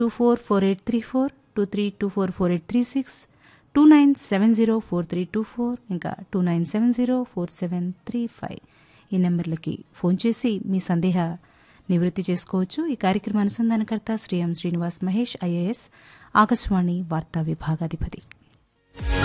23244834, 23244836, 29704324 ఇంకా 29704735 ఈ నెంబర్లకి ఫోన్ చేసి మీ సందేహ నివృత్తి చేసుకోవచ్చు. ఈ కార్యక్రమ అనుసంధానకర్త శ్రీ ఎం శ్రీనివాస్ మహేష్, ఐఏఎస్, ఆకాశవాణి వార్తా విభాగాధిపతి.